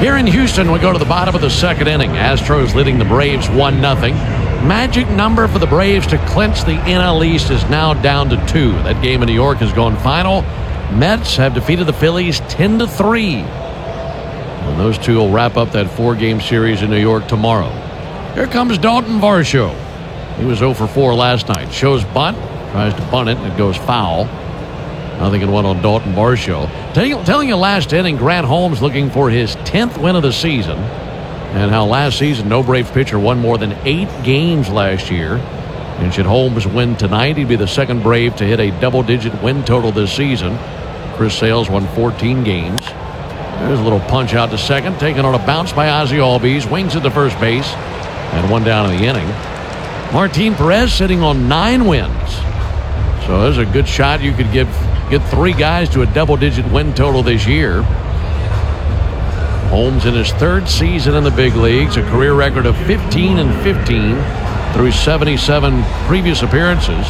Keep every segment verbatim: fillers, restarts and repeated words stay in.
Here in Houston, we go to the bottom of the second inning. Astros leading the Braves one nothing. Magic number for the Braves to clinch the N L East is now down to two. That game in New York has gone final. Mets have defeated the Phillies ten to three. And those two will wrap up that four-game series in New York tomorrow. Here comes Dalton Varsho. He was oh for four last night. Shows bunt, tries to bunt it, and it goes foul. Nothing in one on Dalton Varsho. Telling, telling you last inning, Grant Holmes looking for his tenth win of the season. And how last season no Braves pitcher won more than eight games last year. And should Holmes win tonight, he'd be the second Brave to hit a double-digit win total this season. Chris Sales won fourteen games. There's a little punch out to second, taken on a bounce by Ozzie Albies. Wings at the first base, and one down in the inning. Martin Perez sitting on nine wins. So there's a good shot you could give get three guys to a double-digit win total this year. Holmes in his third season in the big leagues, a career record of fifteen and fifteen through seventy-seven previous appearances.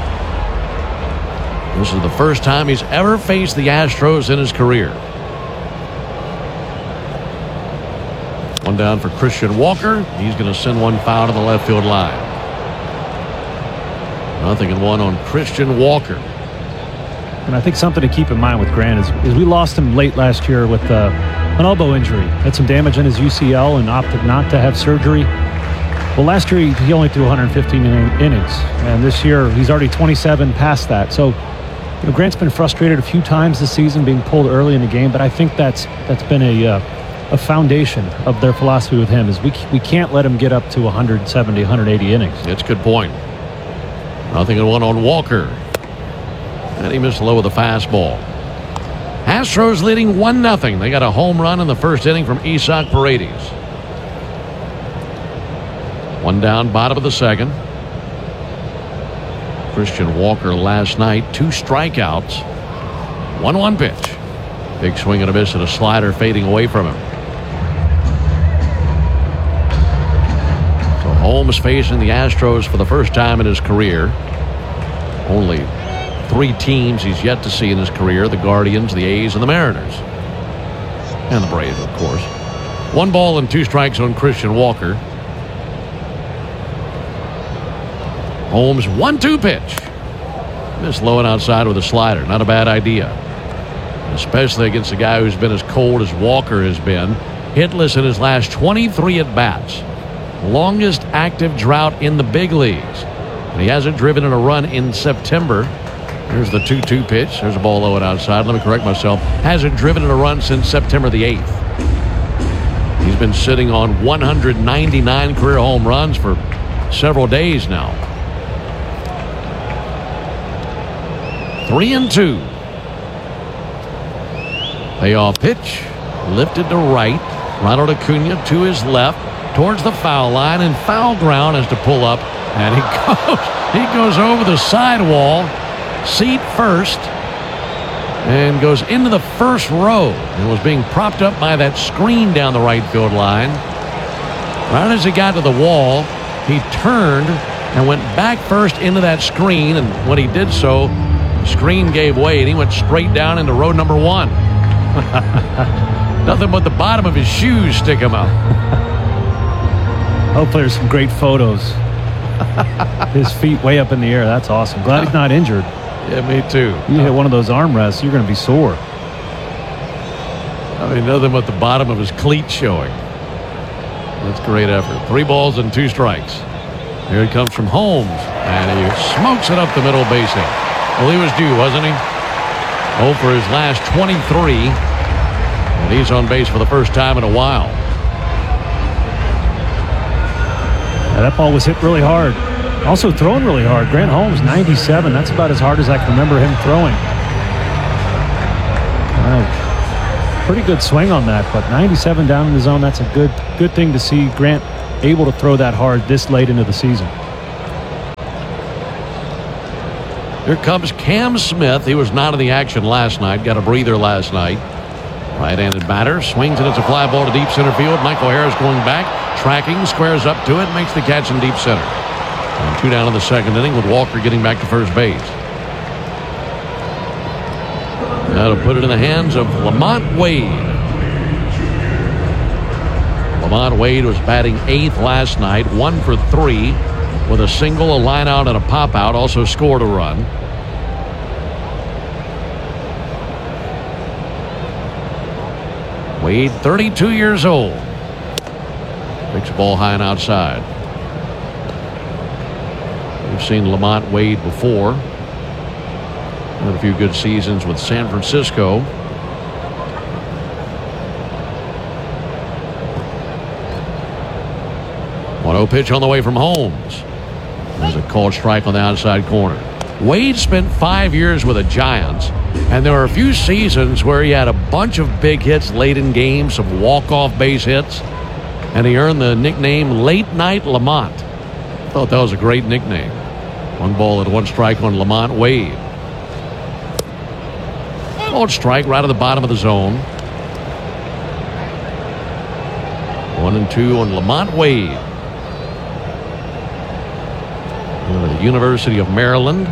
This is the first time he's ever faced the Astros in his career. One down for Christian Walker. He's going to send one foul to the left field line. Nothing in one on Christian Walker. And I think something to keep in mind with Grant is, is we lost him late last year with uh, an elbow injury. Had some damage in his U C L and opted not to have surgery. Well, last year he, he only threw one hundred fifteen in, innings. And this year he's already twenty-seven past that. So you know, Grant's been frustrated a few times this season being pulled early in the game. But I think that's that's been a, uh, a foundation of their philosophy with him is we, we can't let him get up to one hundred seventy, one hundred eighty innings. That's a good point. Nothing in one on Walker. And he missed low with a fastball. Astros leading one nothing. They got a home run in the first inning from Isaac Paredes. One down, bottom of the second. Christian Walker last night, two strikeouts. one one pitch. Big swing and a miss and a slider fading away from him. So Holmes facing the Astros for the first time in his career. Only three teams he's yet to see in his career: the Guardians, the A's, and the Mariners. And the Braves, of course. One ball and two strikes on Christian Walker. Holmes, one two pitch. Missed low and outside with a slider. Not a bad idea. Especially against a guy who's been as cold as Walker has been. Hitless in his last twenty-three at-bats. Longest active drought in the big leagues. And he hasn't driven in a run in September. There's the two two pitch. There's a ball low and outside. Let me correct myself. Hasn't driven in a run since September the eighth. He's been sitting on one hundred ninety-nine career home runs for several days now. Three and two. Payoff pitch. Lifted to right. Ronald Acuna to his left. Towards the foul line. And foul ground has to pull up. And he goes, he goes over the sidewall. Seat first. And goes into the first row. And was being propped up by that screen down the right field line. Right as he got to the wall, he turned and went back first into that screen. And when he did so, the screen gave way and he went straight down into row number one. Nothing but the bottom of his shoes stick him out. Hopefully there's some great photos. His feet way up in the air. That's awesome. Glad he's not injured. Yeah, me too. You hit one of those armrests, you're going to be sore. I mean, nothing but the bottom of his cleat showing. That's great effort. Three balls and two strikes. Here it comes from Holmes. And he smokes it up the middle base hit. Well, he was due, wasn't he? oh for his last twenty-three. And he's on base for the first time in a while. Yeah, that ball was hit really hard. Also thrown really hard. Grant Holmes, ninety-seven. That's about as hard as I can remember him throwing. Wow. Pretty good swing on that, but ninety-seven down in the zone, that's a good, good thing to see Grant able to throw that hard this late into the season. Here comes Cam Smith. He was not in the action last night. Got a breather last night. Right-handed batter. Swings and it's a fly ball to deep center field. Michael Harris going back. Tracking. Squares up to it. Makes the catch in deep center. And two down in the second inning with Walker getting back to first base. That'll put it in the hands of Lamont Wade. Lamont Wade was batting eighth last night, one for three with a single, a line out, and a pop out. Also scored a run. Wade, thirty-two years old. Picks the ball high and outside. We've seen Lamont Wade before. Had a few good seasons with San Francisco. one oh pitch on the way from Holmes. There's a called strike on the outside corner. Wade spent five years with the Giants, and there were a few seasons where he had a bunch of big hits late in games, some walk-off base hits, and he earned the nickname Late Night Lamont. I thought that was a great nickname. One ball and one strike on Lamont Wade. Called strike right at the bottom of the zone. One and two on Lamont Wade. Of the University of Maryland.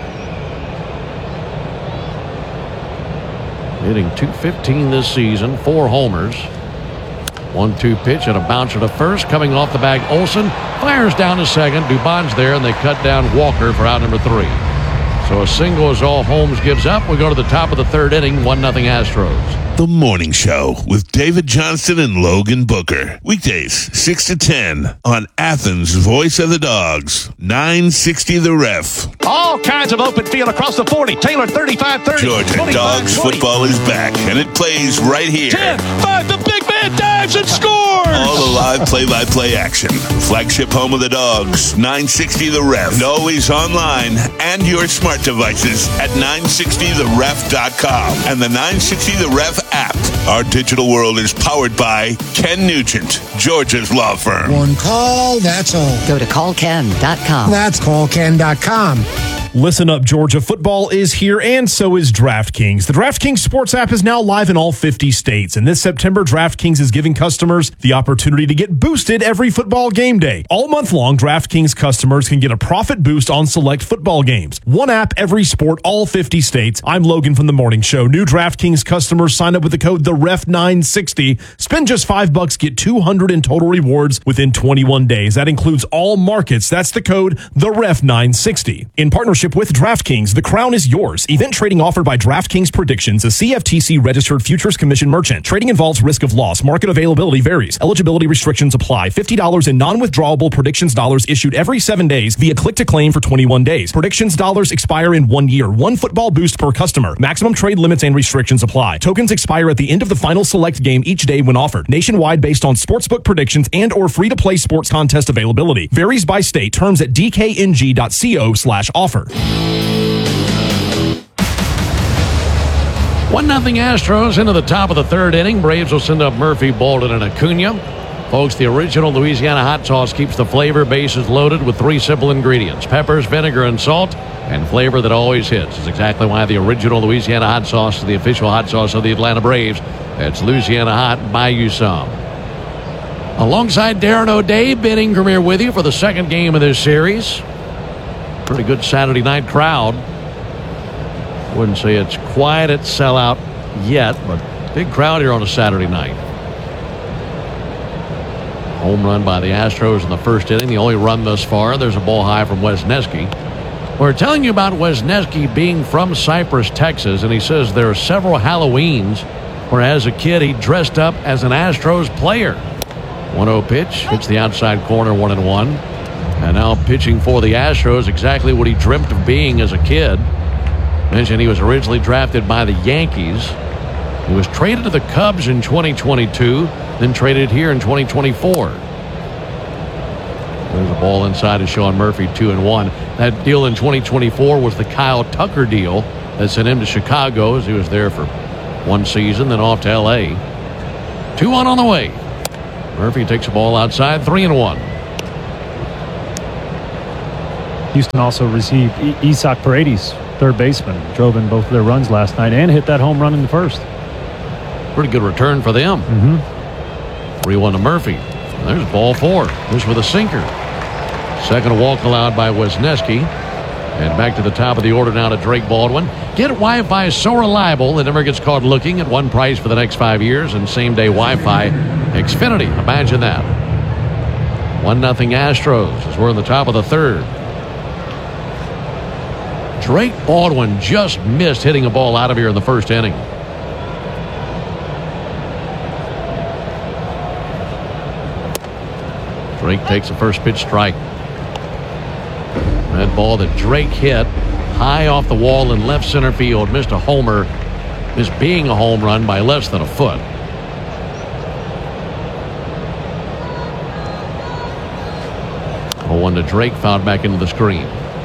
Hitting two fifteen this season, four homers. one two pitch and a bouncer to first. Coming off the bag, Olsen fires down to second. Dubon's there, and they cut down Walker for out number three. So a single is all Holmes gives up. We go to the top of the third inning, one nothing Astros. The Morning Show with David Johnston and Logan Booker. Weekdays, six to ten on Athens' Voice of the Dogs. nine sixty The Ref. All kinds of open field across the forty. Taylor thirty-five thirty. Georgia Dogs football is back, and it plays right here. ten five, the big man dives and scores! All the live play-by-play action. Flagship home of the Dogs, nine sixty The Ref. And always online and your smart devices at nine sixty the ref dot com and the nine sixty The Ref app. Our digital world is powered by Ken Nugent, Georgia's law firm. One call, that's all. Go to call ken dot com. That's call ken dot com. Listen up, Georgia. Football is here, and so is DraftKings. The DraftKings Sports app is now live in all fifty states, and this September, DraftKings is giving customers the opportunity to get boosted every football game day. All month long, DraftKings customers can get a profit boost on select football games. One app, every sport, all fifty states. I'm Logan from The Morning Show. New DraftKings customers sign up with the code the ref nine sixty. Spend just five bucks, get two hundred in total rewards within twenty-one days. That includes all markets. That's the code the ref nine sixty. In partnership with DraftKings, the crown is yours. Event trading offered by DraftKings Predictions, a C F T C-registered futures commission merchant. Trading involves risk of loss. Market availability varies. Eligibility restrictions apply. fifty dollars in non-withdrawable Predictions dollars issued every seven days via click-to-claim for twenty-one days. Predictions dollars expire in one year. One football boost per customer. Maximum trade limits and restrictions apply. Tokens expire at the end of the final select game each day when offered. Nationwide based on sportsbook predictions and or free-to-play sports contest availability. Varies by state. Terms at d k n g dot co slash offer. one nothing Astros into the top of the third inning. Braves will send up Murphy, Bolden, and Acuna. Folks, the original Louisiana hot sauce keeps the flavor bases loaded with three simple ingredients: peppers, vinegar, and salt, and flavor that always hits. It's exactly why the original Louisiana hot sauce is the official hot sauce of the Atlanta Braves. It's Louisiana Hot. Buy you some. Alongside Darren O'Day, Ben Ingram here with you for the second game of this series. Pretty good Saturday night crowd. Wouldn't say it's quiet at sellout yet, but big crowd here on a Saturday night. Home run by the Astros in the first inning, the only run thus far. There's a ball high from Wesneski. We're telling you about Wesneski being from Cypress, Texas, and he says there are several Halloweens where as a kid he dressed up as an Astros player. one oh pitch, hits the outside corner, one and one. And now pitching for the Astros, exactly what he dreamt of being as a kid. Mentioned he was originally drafted by the Yankees. He was traded to the Cubs in twenty twenty-two, then traded here in twenty twenty-four. There's a ball inside to Sean Murphy, two and one. That deal in twenty twenty-four was the Kyle Tucker deal that sent him to Chicago, as he was there for one season, then off to L A. two one on the way. Murphy takes the ball outside, three and one. Houston also received I- Isaac Paredes, third baseman. Drove in both of their runs last night and hit that home run in the first. Pretty good return for them. Mm-hmm. three one to Murphy. There's ball four. This with a sinker. Second walk allowed by Wesneski. And back to the top of the order now to Drake Baldwin. Get Wi-Fi so reliable it never gets caught looking at one price for the next five years and same-day Wi-Fi Xfinity, imagine that. one nothing Astros as we're in the top of the third. Drake Baldwin just missed hitting a ball out of here in the first inning. Drake takes a first pitch strike. That ball that Drake hit high off the wall in left center field, missed a homer, missed being a home run by less than a foot. oh one to Drake, fouled back into the screen.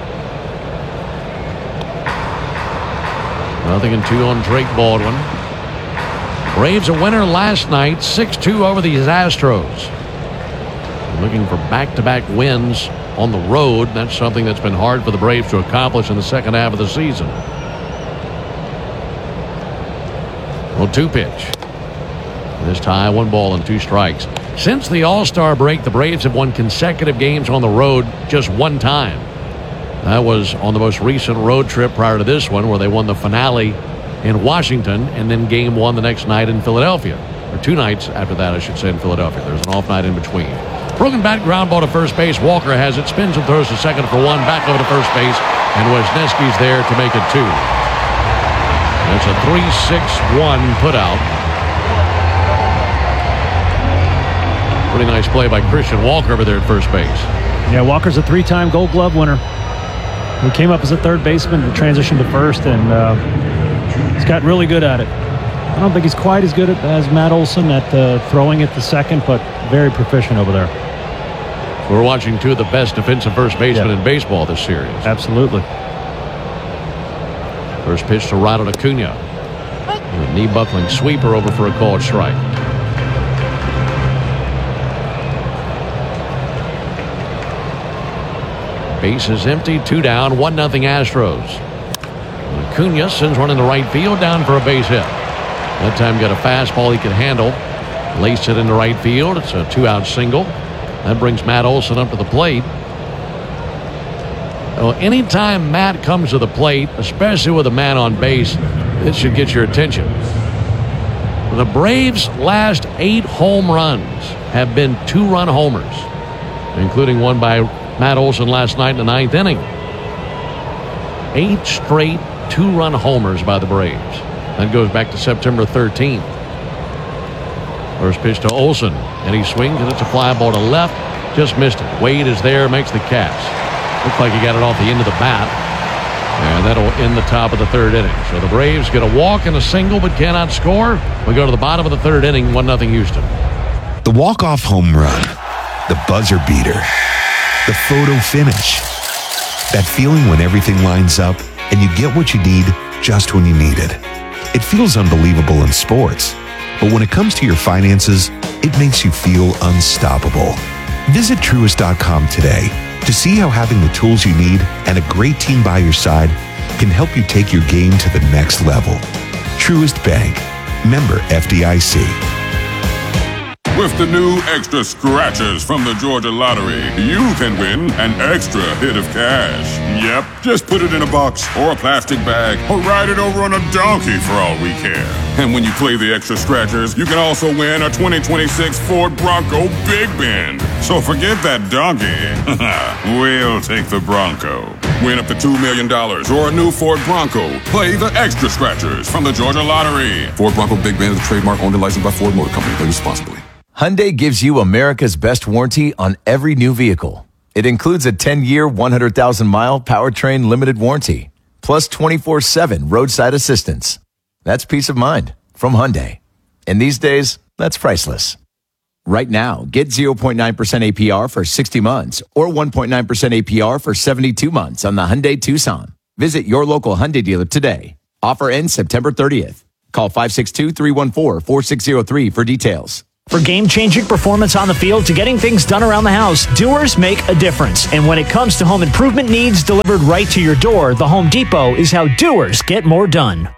Nothing and two on Drake Baldwin. Braves a winner last night, six two over these Astros. Looking for back-to-back wins on the road. That's something that's been hard for the Braves to accomplish in the second half of the season. Well, two pitch. This tie, one ball and two strikes. Since the All-Star break, the Braves have won consecutive games on the road just one time. That was on the most recent road trip prior to this one, where they won the finale in Washington and then game one the next night in Philadelphia. Or two nights after that, I should say, in Philadelphia. There's an off night in between. Broken bat, ground ball to first base. Walker has it, spins and throws to second for one. Back over to first base, and Wisniewski's there to make it two. That's a three six one putout. Pretty nice play by Christian Walker over there at first base. Yeah, Walker's a three-time Gold Glove winner. He came up as a third baseman and transitioned to first, and uh, he's got really good at it. I don't think he's quite as good as Matt Olson at uh, throwing it to second, but very proficient over there. We're watching two of the best defensive first basemen yeah. in baseball this series. Absolutely. First pitch to Ronald Acuna. A knee-buckling sweeper over for a called strike. Base is empty, two down, one nothing Astros. Acuna sends one in the right field, down for a base hit. That time got a fastball he could handle. Laced it into right field. It's a two-out single. That brings Matt Olson up to the plate. Well, anytime Matt comes to the plate, especially with a man on base, this should get your attention. The Braves' last eight home runs have been two-run homers, including one by Matt Olson last night in the ninth inning. Eight straight two-run homers by the Braves. That goes back to September thirteenth. First pitch to Olson, and he swings, and it's a fly ball to left. Just missed it. Wade is there, makes the catch. Looks like he got it off the end of the bat. And that'll end the top of the third inning. So the Braves get a walk and a single, but cannot score. We go to the bottom of the third inning, one nothing Houston. The walk-off home run. The buzzer beater. The photo finish. That feeling when everything lines up and you get what you need just when you need it. It feels unbelievable in sports, but when it comes to your finances, it makes you feel unstoppable. Visit Truist dot com today to see how having the tools you need and a great team by your side can help you take your game to the next level. Truist Bank. Member F D I C. With the new Extra Scratchers from the Georgia Lottery, you can win an extra hit of cash. Yep, just put it in a box or a plastic bag or ride it over on a donkey for all we care. And when you play the Extra Scratchers, you can also win a twenty twenty-six Ford Bronco Big Bend. So forget that donkey. We'll take the Bronco. Win up to two million dollars or a new Ford Bronco. Play the Extra Scratchers from the Georgia Lottery. Ford Bronco Big Bend is a trademark owned and licensed by Ford Motor Company. Play responsibly. Hyundai gives you America's best warranty on every new vehicle. It includes a ten-year, one hundred thousand mile powertrain limited warranty, plus twenty-four seven roadside assistance. That's peace of mind from Hyundai. And these days, that's priceless. Right now, get zero point nine percent A P R for sixty months or one point nine percent A P R for seventy-two months on the Hyundai Tucson. Visit your local Hyundai dealer today. Offer ends September thirtieth. Call five six two, three one four, four six zero three for details. For game-changing performance on the field to getting things done around the house, doers make a difference. And when it comes to home improvement needs delivered right to your door, the Home Depot is how doers get more done.